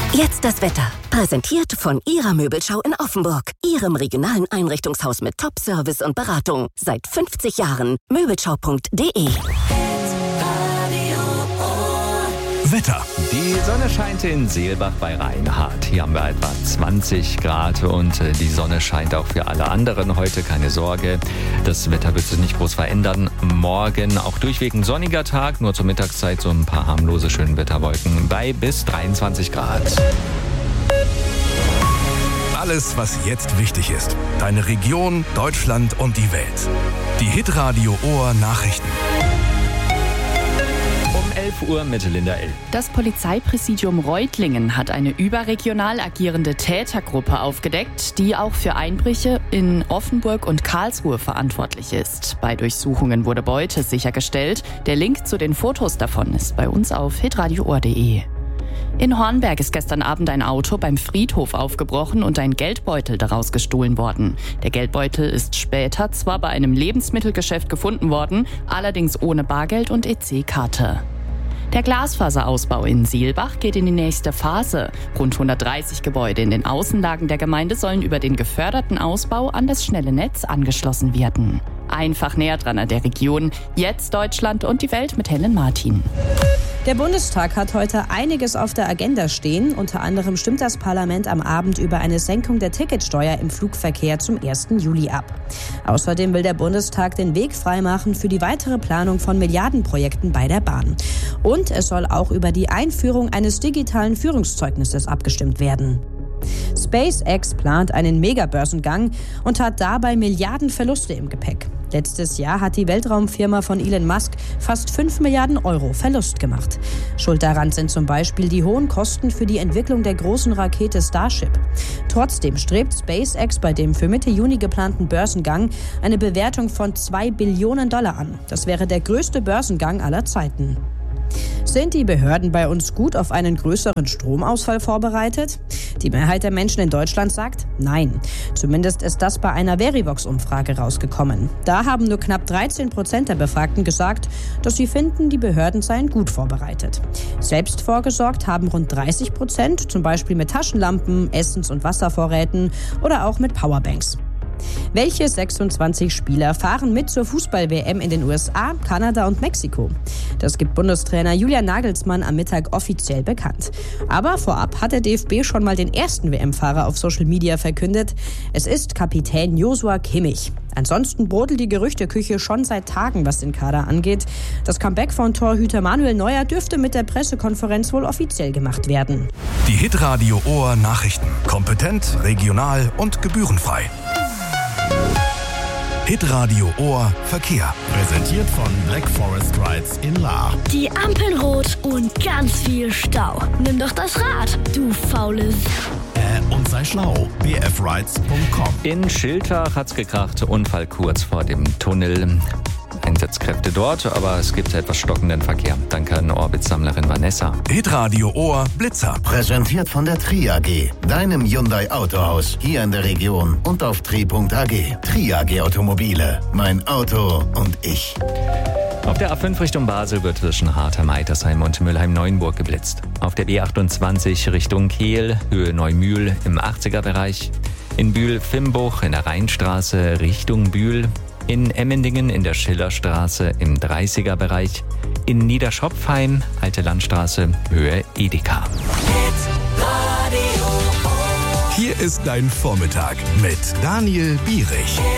Jetzt das Wetter. Präsentiert von Ihrer Möbelschau in Offenburg. Ihrem regionalen Einrichtungshaus mit Top-Service und Beratung. Seit 50 Jahren. Möbelschau.de. Wetter. Die Sonne scheint in Seelbach bei Reinhardt. Hier haben wir etwa 20 Grad und die Sonne scheint auch für alle anderen heute. Keine Sorge, das Wetter wird sich nicht groß verändern. Morgen auch durchweg ein sonniger Tag, nur zur Mittagszeit so ein paar harmlose Schönwetterwolken bei bis 23 Grad. Alles, was jetzt wichtig ist. Deine Region, Deutschland und die Welt. Die Hitradio Ohr Nachrichten. 11 Uhr mit Linda L. Das Polizeipräsidium Reutlingen hat eine überregional agierende Tätergruppe aufgedeckt, die auch für Einbrüche in Offenburg und Karlsruhe verantwortlich ist. Bei Durchsuchungen wurde Beute sichergestellt. Der Link zu den Fotos davon ist bei uns auf hitradioohr.de. In Hornberg ist gestern Abend ein Auto beim Friedhof aufgebrochen und ein Geldbeutel daraus gestohlen worden. Der Geldbeutel ist später zwar bei einem Lebensmittelgeschäft gefunden worden, allerdings ohne Bargeld und EC-Karte. Der Glasfaserausbau in Seelbach geht in die nächste Phase. Rund 130 Gebäude in den Außenlagen der Gemeinde sollen über den geförderten Ausbau an das schnelle Netz angeschlossen werden. Einfach näher dran an der Region. Jetzt Deutschland und die Welt mit Helen Martin. Der Bundestag hat heute einiges auf der Agenda stehen. Unter anderem stimmt das Parlament am Abend über eine Senkung der Ticketsteuer im Flugverkehr zum 1. Juli ab. Außerdem will der Bundestag den Weg freimachen für die weitere Planung von Milliardenprojekten bei der Bahn. Und es soll auch über die Einführung eines digitalen Führungszeugnisses abgestimmt werden. SpaceX plant einen Megabörsengang und hat dabei Milliardenverluste im Gepäck. Letztes Jahr hat die Weltraumfirma von Elon Musk fast 5 Milliarden Euro Verlust gemacht. Schuld daran sind zum Beispiel die hohen Kosten für die Entwicklung der großen Rakete Starship. Trotzdem strebt SpaceX bei dem für Mitte Juni geplanten Börsengang eine Bewertung von $2 Billionen an. Das wäre der größte Börsengang aller Zeiten. Sind die Behörden bei uns gut auf einen größeren Stromausfall vorbereitet? Die Mehrheit der Menschen in Deutschland sagt nein. Zumindest ist das bei einer Verivox-Umfrage rausgekommen. Da haben nur knapp 13% der Befragten gesagt, dass sie finden, die Behörden seien gut vorbereitet. Selbst vorgesorgt haben rund 30%, zum Beispiel mit Taschenlampen, Essens- und Wasservorräten oder auch mit Powerbanks. Welche 26 Spieler fahren mit zur Fußball-WM in den USA, Kanada und Mexiko? Das gibt Bundestrainer Julian Nagelsmann am Mittag offiziell bekannt. Aber vorab hat der DFB schon mal den ersten WM-Fahrer auf Social Media verkündet. Es ist Kapitän Joshua Kimmich. Ansonsten brodelt die Gerüchteküche schon seit Tagen, was den Kader angeht. Das Comeback von Torhüter Manuel Neuer dürfte mit der Pressekonferenz wohl offiziell gemacht werden. Die Hitradio Ohr Nachrichten. Kompetent, regional und gebührenfrei. Hitradio Ohr Verkehr. Präsentiert von Black Forest Rides in Lahr. Die Ampeln rot und ganz viel Stau. Nimm doch das Rad, du faules. Und sei schlau. bfrides.com. In Schiltach hat's gekracht, Unfall kurz vor dem Tunnel. Einsatzkräfte dort, aber es gibt etwas stockenden Verkehr. Danke an Orbitsammlerin Vanessa. Hitradio Ohr Blitzer. Präsentiert von der Tri AG, deinem Hyundai Autohaus hier in der Region und auf tri.ag. Tri AG Automobile, mein Auto und ich. Auf der A5 Richtung Basel wird zwischen Hartheim, Eitersheim und Mülheim-Neuenburg geblitzt. Auf der B28 Richtung Kehl, Höhe Neumühl im 80er-Bereich. In Bühl-Fimbuch in der Rheinstraße Richtung Bühl. In Emmendingen in der Schillerstraße im 30er-Bereich. In Niederschopfheim, Alte Landstraße, Höhe Edeka. Hier ist dein Vormittag mit Daniel Bierich.